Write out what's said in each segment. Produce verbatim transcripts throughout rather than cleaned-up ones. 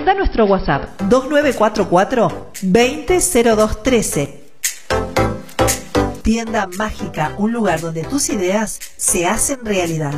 Agenda nuestro WhatsApp dos nueve cuatro cuatro, veinte cero dos trece. Tienda Mágica, un lugar donde tus ideas se hacen realidad.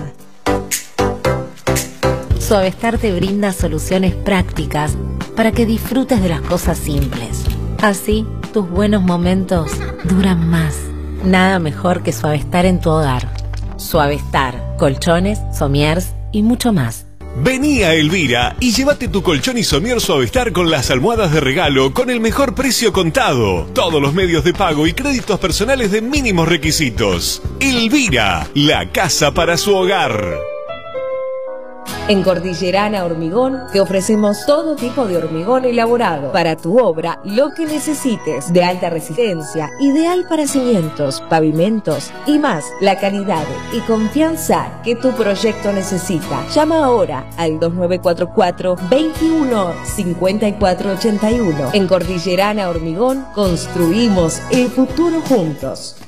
Suavestar te brinda soluciones prácticas para que disfrutes de las cosas simples. Así, tus buenos momentos duran más. Nada mejor que Suavestar en tu hogar. Suavestar, colchones, somiers y mucho más. Vení a Elvira y llévate tu colchón y somier Suavestar con las almohadas de regalo con el mejor precio contado. Todos los medios de pago y créditos personales de mínimos requisitos. Elvira, la casa para su hogar. En Cordillerana Hormigón te ofrecemos todo tipo de hormigón elaborado para tu obra, lo que necesites, de alta resistencia, ideal para cimientos, pavimentos y más. La calidad y confianza que tu proyecto necesita. Llama ahora al dos nueve cuatro cuatro, veintiuno, cincuenta y cuatro ochenta y uno. En Cordillerana Hormigón construimos el futuro juntos.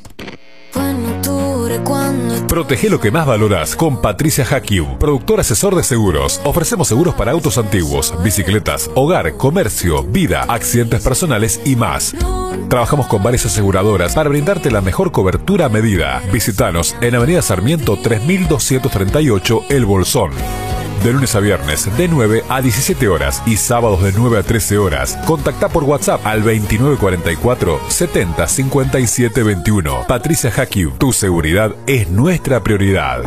Protege lo que más valoras con Patricia Hakiu, productor asesor de seguros. Ofrecemos seguros para autos antiguos, bicicletas, hogar, comercio, vida, accidentes personales y más. Trabajamos con varias aseguradoras para brindarte la mejor cobertura a medida. Visítanos en Avenida Sarmiento tres mil doscientos treinta y ocho, El Bolsón. De lunes a viernes, de nueve a diecisiete horas y sábados de nueve a trece horas. Contacta por WhatsApp al veintinueve cuarenta y cuatro, setenta cincuenta y siete veintiuno. Patricia Hakiu, tu seguridad es nuestra prioridad.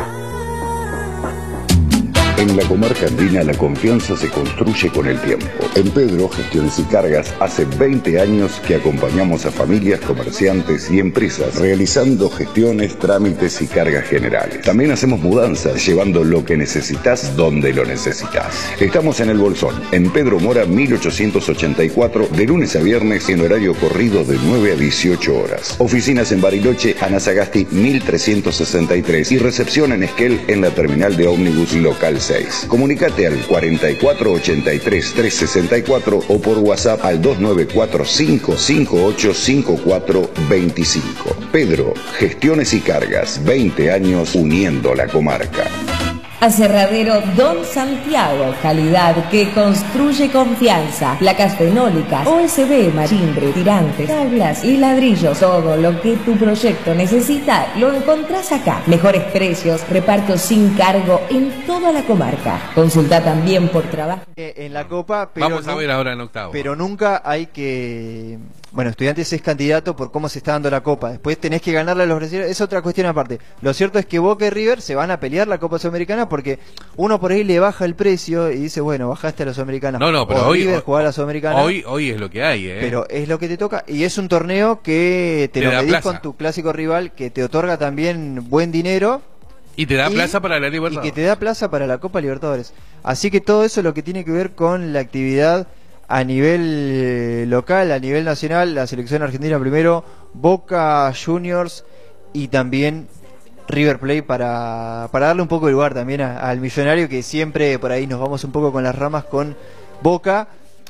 En la comarca andina la confianza se construye con el tiempo. En Pedro Gestiones y Cargas hace veinte años que acompañamos a familias, comerciantes y empresas realizando gestiones, trámites y cargas generales. También hacemos mudanzas, llevando lo que necesitas donde lo necesitas. Estamos en El Bolsón, en Pedro Mora mil ochocientos ochenta y cuatro, de lunes a viernes en horario corrido de nueve a dieciocho horas. Oficinas en Bariloche, Ana Sagasti mil trescientos sesenta y tres y recepción en Esquel en la terminal de ómnibus local seis. Comunicate al cuarenta y cuatro ochenta y tres trescientos sesenta y cuatro o por WhatsApp al dos nueve cuatro cinco cinco ocho cinco cuatro veinticinco. Pedro, Gestiones y Cargas, veinte años uniendo la comarca. Aserradero Don Santiago, calidad que construye confianza. Placas fenólicas, O S B, marimbre, tirantes, tablas y ladrillos. Todo lo que tu proyecto necesita lo encontrás acá. Mejores precios, reparto sin cargo en toda la comarca. Consulta también por trabajo. En la Copa, pero vamos a ver ahora en octavo. Pero nunca hay que... Bueno, Estudiantes es candidato por cómo se está dando la Copa. Después tenés que ganarle a los brasileños. Es otra cuestión aparte. Lo cierto es que Boca y River se van a pelear la Copa Sudamericana porque uno por ahí le baja el precio y dice, bueno, bajaste a la Sudamericana. No, no, pero o hoy, River hoy, jugar a la Sudamericana. Hoy, hoy es lo que hay, ¿eh? Pero es lo que te toca. Y es un torneo que te, te lo medís plaza. con tu clásico rival, que te otorga también buen dinero. Y te da y, plaza para la Libertadores. Y que te da plaza para la Copa Libertadores. Así que todo eso es lo que tiene que ver con la actividad a nivel local, a nivel nacional, la selección argentina primero, Boca Juniors y también River Plate para, para darle un poco de lugar también a, al millonario, que siempre por ahí nos vamos un poco con las ramas con Boca,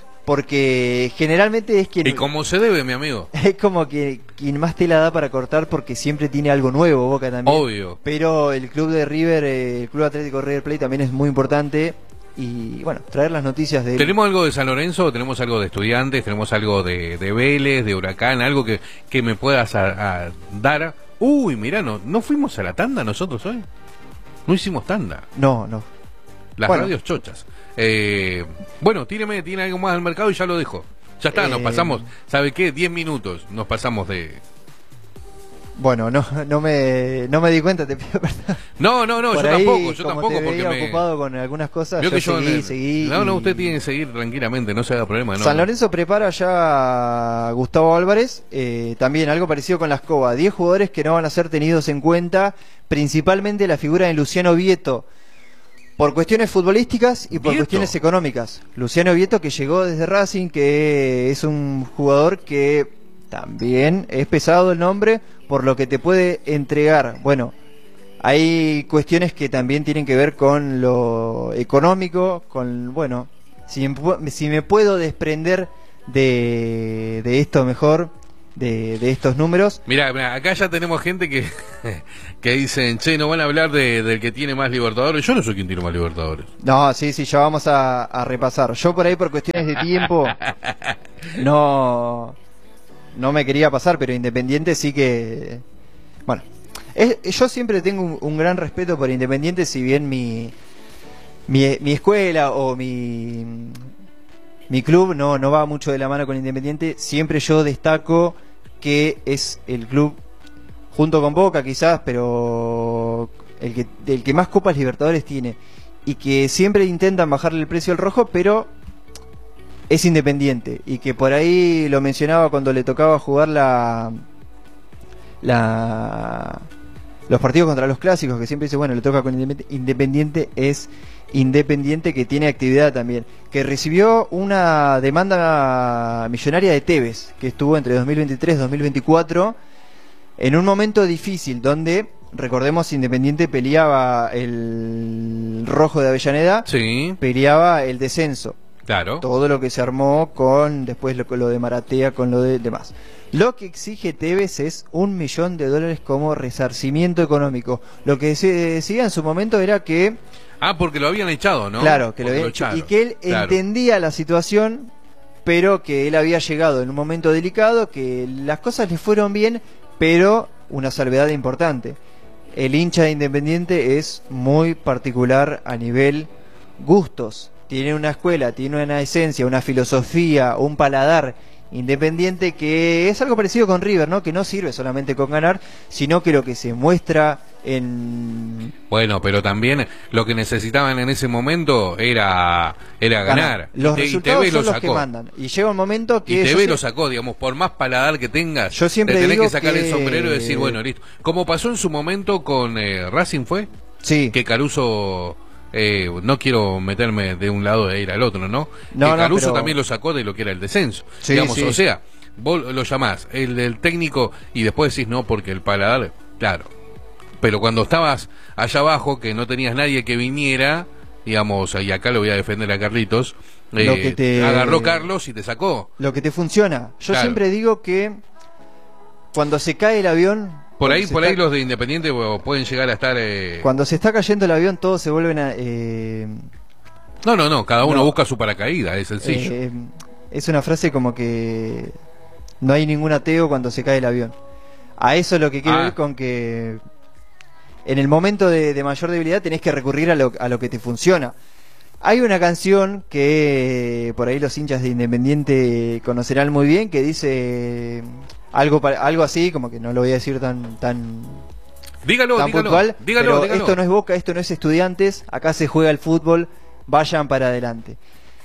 porque generalmente es quien... Y como se debe, mi amigo. Es como que quien más tela da para cortar porque siempre tiene algo nuevo, Boca también. Obvio. Pero el club de River, el club atlético River Plate también es muy importante. Y bueno, traer las noticias de... ¿Tenemos algo de San Lorenzo? ¿Tenemos algo de Estudiantes? ¿Tenemos algo de, de Vélez, de Huracán? ¿Algo que, que me puedas a, a dar? Uy, mirá, no, ¿no fuimos a la tanda nosotros hoy? No hicimos tanda. No, no. Las bueno. radios chochas. Eh, bueno, tíreme, tiene algo más al mercado y ya lo dejo. Ya está, eh... nos pasamos, ¿sabe qué? diez minutos nos pasamos de... Bueno, no, no me, no me di cuenta, te pido perdón. No, no, no, Por yo ahí, tampoco, yo como tampoco te porque veía me... ocupado con algunas cosas, yo, yo seguí, el... seguí. No, no, y... usted tiene que seguir tranquilamente, no se haga problema. No, San no. Lorenzo prepara ya a Gustavo Álvarez, eh, también algo parecido con la escoba, diez jugadores que no van a ser tenidos en cuenta, principalmente la figura de Luciano Vieto, por cuestiones futbolísticas y por Vieto. cuestiones económicas. Luciano Vieto, que llegó desde Racing, que es un jugador que también es pesado el nombre por lo que te puede entregar. Bueno, hay cuestiones que también tienen que ver con lo económico, con, bueno, si me, si me puedo desprender de, de esto mejor, de, de estos números. Mirá, mirá, acá ya tenemos gente que que dicen, che, no van a hablar de, del que tiene más Libertadores. Yo no soy quien tiene más Libertadores. No, sí, sí, ya vamos a, a repasar. Yo por ahí por cuestiones de tiempo no, no me quería pasar, pero Independiente sí que... Bueno, es, yo siempre tengo un, un gran respeto por Independiente, si bien mi, mi, mi escuela o mi, mi club no, no va mucho de la mano con Independiente. Siempre yo destaco que es el club, junto con Boca quizás, pero el que, el que más Copas Libertadores tiene, y que siempre intentan bajarle el precio al rojo, pero es Independiente, y que por ahí lo mencionaba cuando le tocaba jugar la, la los partidos contra los clásicos, que siempre dice, bueno, le toca con Independiente. Independiente es Independiente, que tiene actividad también, que recibió una demanda millonaria de Tevez, que estuvo entre dos mil veintitrés y dos mil veinticuatro en un momento difícil, donde, recordemos, Independiente peleaba el rojo de Avellaneda, sí, peleaba el descenso. Claro. Todo lo que se armó con después lo, lo de Maratea, con lo de demás. Lo que exige Tevez es un millón de dólares como resarcimiento económico. Lo que se decía en su momento era que... Ah, porque lo habían echado, ¿no? Claro, que lo Porque habían lo hecho, echaron. y que él Claro. entendía la situación, pero que él había llegado en un momento delicado, que las cosas le fueron bien, pero una salvedad importante. El hincha de Independiente es muy particular a nivel gustos. Tiene una escuela, tiene una esencia, una filosofía, un paladar Independiente que es algo parecido con River, ¿no? Que no sirve solamente con ganar, sino que lo que se muestra en... Bueno, pero también lo que necesitaban en ese momento era era ganar. ganar. Los y te, resultados y son lo los sacó. que mandan. Y llega un momento que... Y T V yo lo sé- sacó, digamos, por más paladar que tengas, Yo siempre te tenés digo que sacar que- el sombrero y decir, bueno, listo. Como pasó en su momento con eh, Racing, ¿fue? Sí. Que Caruso... Eh, no quiero meterme de un lado e ir al otro, ¿no? No, que no, Caruso pero- también lo sacó de lo que era el descenso. Sí, digamos, sí. o sea, vos lo llamás el del técnico y después decís no porque el paladar, claro. Pero cuando estabas allá abajo, que no tenías nadie que viniera, digamos, y acá lo voy a defender a Carlitos, eh, Lo que te- agarró Carlos y te sacó. Lo que te funciona. Yo Claro. siempre digo que cuando se cae el avión... Por cuando ahí, se por está- ahí los de Independiente bueno, pueden llegar a estar... eh, Cuando se está cayendo el avión, todos se vuelven a... eh, No, no, no, cada uno No. busca su paracaídas, es sencillo. eh, es una frase como que no hay ningún ateo cuando se cae el avión. A eso es lo que quiero Ah. ir con que en el momento de, de mayor debilidad tenés que recurrir a lo, a lo que te funciona. Hay una canción que por ahí los hinchas de Independiente conocerán muy bien, que dice algo pa- algo así, como que no lo voy a decir tan tan dígalo, tan dígalo, puntual, dígalo, pero dígalo. esto no es Boca, esto no es Estudiantes, acá se juega el fútbol, vayan para adelante.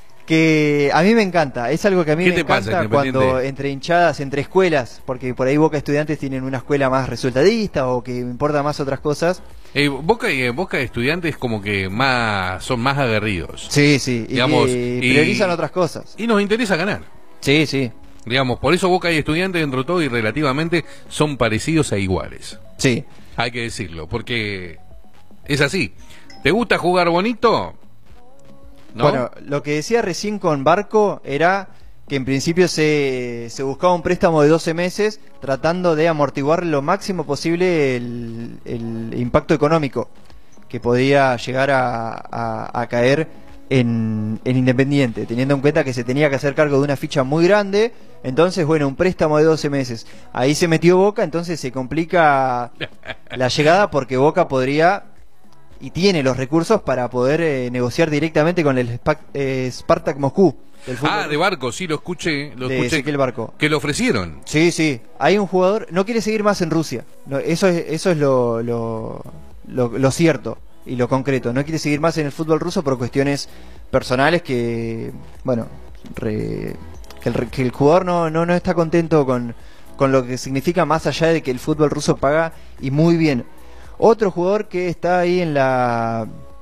Que a mí me encanta, es algo que a mí ¿Qué me te pasa, encanta Independiente? cuando entre hinchadas, entre escuelas, porque por ahí Boca Estudiantes tienen una escuela más resultadista o que importa más otras cosas. Eh, Boca y eh, Boca de Estudiantes como que más son más aguerridos. Sí, sí, y Digamos, que y- priorizan otras cosas. Y nos interesa ganar. Sí, sí, Digamos, por eso Boca y Estudiantes dentro de todo y relativamente son parecidos a iguales. sí. Hay que decirlo, porque es así. ¿Te gusta jugar bonito? ¿No? Bueno, lo que decía recién con Barco era que en principio se, se buscaba un préstamo de doce meses tratando de amortiguar lo máximo posible el, el impacto económico que podía llegar a, a- a caer en, en Independiente, teniendo en cuenta que se tenía que hacer cargo de una ficha muy grande. Entonces, bueno, un préstamo de doce meses. Ahí se metió Boca, entonces se complica la llegada porque Boca podría y tiene los recursos para poder eh, negociar directamente con el Spa- eh, Spartak Moscú del fútbol. Ah, de Barco, sí, lo escuché. Lo De escuché. Ezequiel Barco. Que lo ofrecieron. Sí, sí. Hay un jugador, no quiere seguir más en Rusia. No, eso es, eso es lo, lo, lo, lo cierto y lo concreto. No quiere seguir más en el fútbol ruso por cuestiones personales que, bueno, re- que, el, que el jugador no, no, no está contento con, con lo que significa, más allá de que el fútbol ruso paga y muy bien. Otro jugador que está ahí en la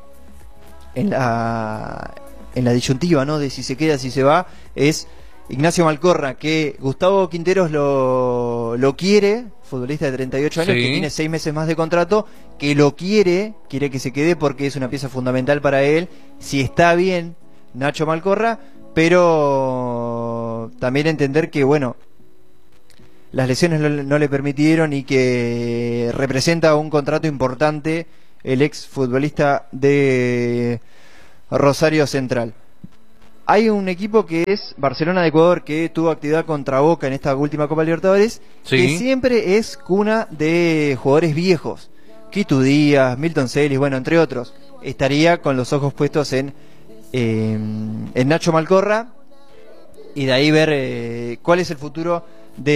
en la en la disyuntiva, ¿no? De si se queda, si se va, es Ignacio Malcorra, que Gustavo Quinteros lo, lo quiere, futbolista de treinta y ocho años, Sí. que tiene seis meses más de contrato, que lo quiere, quiere que se quede porque es una pieza fundamental para él, si está bien Nacho Malcorra, pero también entender que, bueno, las lesiones no, no le permitieron y que representa un contrato importante el ex futbolista de Rosario Central. Hay un equipo que es Barcelona de Ecuador, que tuvo actividad contra Boca en esta última Copa Libertadores, sí. que siempre es cuna de jugadores viejos. Quito Díaz, Milton Celis, bueno, entre otros. Estaría con los ojos puestos en, eh, en Nacho Malcorra, y de ahí ver eh, cuál es el futuro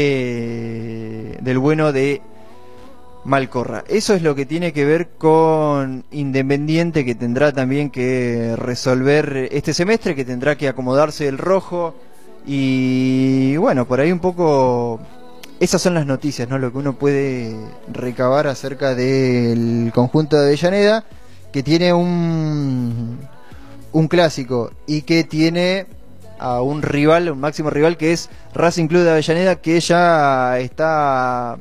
de del bueno de Malcorra. Eso es lo que tiene que ver con Independiente, que tendrá también que resolver este semestre, que tendrá que acomodarse el rojo. Y bueno, por ahí un poco esas son las noticias, ¿no? Lo que uno puede recabar acerca del conjunto de Avellaneda, que tiene un un clásico y que tiene a un rival, un máximo rival, que es Racing Club de Avellaneda, que ya está,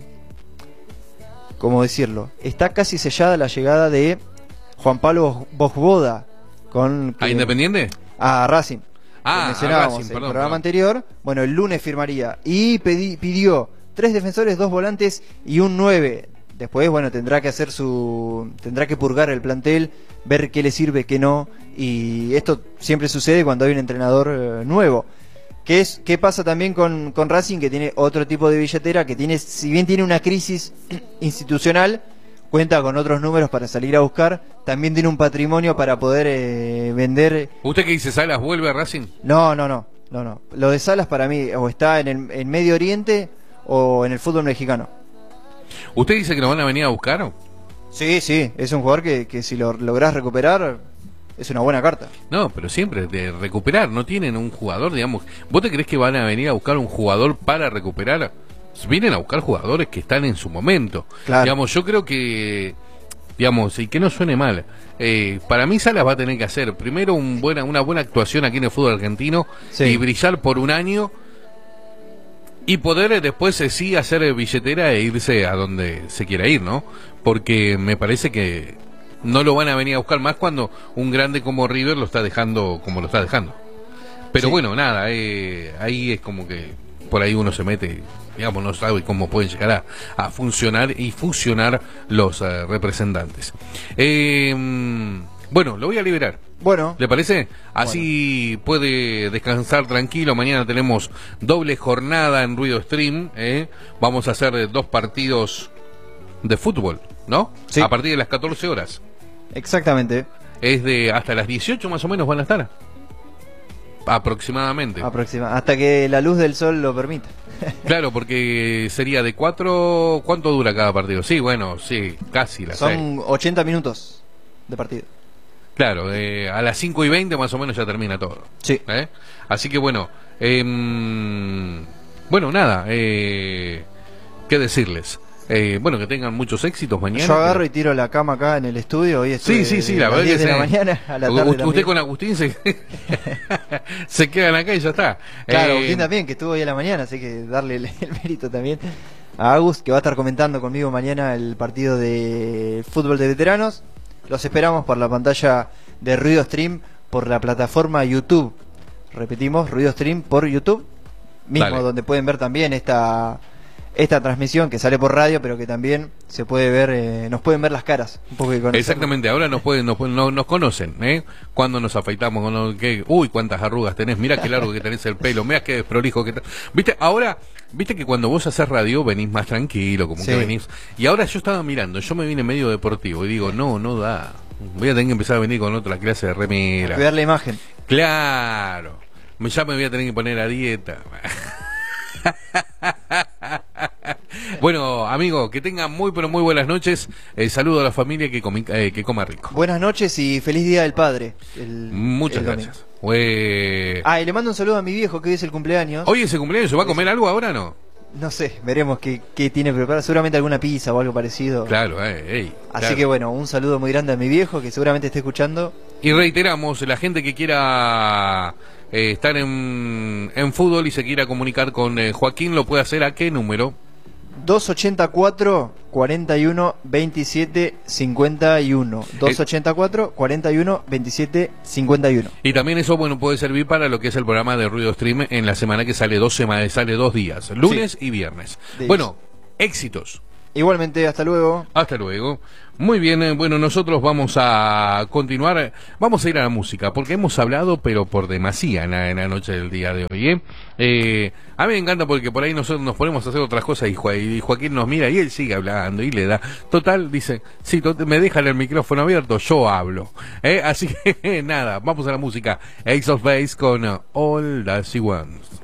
¿cómo decirlo? Está casi sellada la llegada de Juan Pablo Bosboda con ¿A Independiente? A Racing. Ah, que mencionábamos a Racing, en perdón, el programa perdón. anterior. Bueno, el lunes firmaría y pedí, pidió tres defensores, dos volantes y un nueve. Después, bueno, tendrá que hacer su, tendrá que purgar el plantel, ver qué le sirve, qué no. Y esto siempre sucede cuando hay un entrenador eh, nuevo. ¿Qué es, qué pasa también con, con Racing, que tiene otro tipo de billetera, que tiene, si bien tiene una crisis institucional, cuenta con otros números para salir a buscar, también tiene un patrimonio para poder eh, vender. ¿Usted que dice Salas vuelve a Racing? No, no, no, no, no. Lo de Salas para mí o está en el en Medio Oriente o en el fútbol mexicano. ¿Usted dice que lo van a venir a buscar? Sí, sí, es un jugador que, que si lo lográs recuperar es una buena carta. No, pero siempre de recuperar, no tienen un jugador, digamos. ¿Vos te crees que van a venir a buscar un jugador para recuperar? Vienen a buscar jugadores que están en su momento. Claro. Digamos, yo creo que, digamos, y que no suene mal, eh, para mí Salas va a tener que hacer primero un buena, una buena actuación aquí en el fútbol argentino, Sí. y brillar por un año y poder eh, después eh, sí hacer eh, billetera e irse a donde se quiera ir, ¿no? Porque me parece que no lo van a venir a buscar más cuando un grande como River lo está dejando como lo está dejando. Pero Sí. bueno, nada, eh, ahí es como que por ahí uno se mete, digamos, no sabe cómo pueden llegar a, a funcionar y fusionar los eh, representantes. Eh, bueno, lo voy a liberar. Bueno, ¿Le parece? Así puede descansar tranquilo. Mañana tenemos doble jornada en Ruido Stream. ¿eh? Vamos a hacer eh, dos partidos de fútbol, ¿no? Sí. A partir de las catorce horas. exactamente, Es de hasta las dieciocho más o menos van a estar. Aproximadamente. aproxima, hasta que la luz del sol lo permita. Claro, porque sería de cuatro... ¿Cuánto dura cada partido? Sí, bueno, sí, casi las seis. Son ochenta minutos de partido. Claro, eh, a las cinco y veinte más o menos ya termina todo. Sí. ¿eh? Así que bueno, eh, bueno, nada, eh, ¿qué decirles? Eh, bueno, que tengan muchos éxitos mañana. Yo agarro que... y tiro la cama acá en el estudio. Hoy estoy Sí, sí, sí, de la las verdad diez que de la se- mañana a la U- tarde Usted también. con Agustín se, se quedan acá y ya está. Claro, Eh, Agustín también, que estuvo hoy a la mañana, así que darle el, el mérito también a Agus, que va a estar comentando conmigo mañana el partido de fútbol de veteranos. Los esperamos por la pantalla de Ruido Stream, por la plataforma YouTube. Repetimos, Ruido Stream por YouTube, mismo Dale. donde pueden ver también esta esta transmisión que sale por radio, pero que también se puede ver, eh, nos pueden ver las caras. Un poco de conocer. Exactamente, ahora nos pueden, nos, pueden- no- nos conocen, ¿eh? Cuando nos afeitamos, cuando, qué- uy, cuántas arrugas tenés, mirá qué largo que tenés el pelo, mirá qué desprolijo que tenés. Viste, ahora, viste que cuando vos haces radio venís más tranquilo, como Sí. que venís. Y ahora yo estaba mirando, yo me vine medio deportivo y digo, no, no da. Voy a tener que empezar a venir con otra clase de remera. Cuidar la imagen. Claro, me- ya me voy a tener que poner a dieta. Bueno, amigo, que tengan muy pero muy buenas noches. Eh, saludo a la familia que, comi- eh, que coma rico. Buenas noches y feliz Día del Padre. el- Muchas el domingo. gracias. Ue- Ah, y le mando un saludo a mi viejo, que hoy es el cumpleaños. Hoy ese cumpleaños, ¿se va a comer algo ahora o no? No sé, veremos qué, qué tiene preparado. Seguramente alguna pizza o algo parecido. Claro, eh, ey, Así claro. que bueno, un saludo muy grande a mi viejo, que seguramente esté escuchando. Y reiteramos, la gente que quiera eh, estar en, en fútbol y se quiera comunicar con eh, Joaquín, lo puede hacer a qué número. dos ochenta y cuatro, cuarenta y uno, veintisiete, cincuenta y uno. dos ochenta y cuatro, cuarenta y uno, veintisiete, cincuenta y uno. Y también eso, bueno, puede servir para lo que es el programa de Ruido Stream en la semana que sale dos semanas, sale dos días, lunes sí. y viernes. De bueno, éxitos. Igualmente, hasta luego. Hasta luego. Muy bien, eh, bueno, nosotros vamos a continuar, vamos a ir a la música, porque hemos hablado, pero por demasía en la, en la noche del día de hoy, ¿eh? Eh, a mí me encanta porque por ahí nosotros nos ponemos a hacer otras cosas y, Jo- y Joaquín nos mira y él sigue hablando y le da, total, dice, si sí, me dejan el micrófono abierto, yo hablo, ¿eh? Así que nada, vamos a la música, Ace of Base con uh, All That She Wants.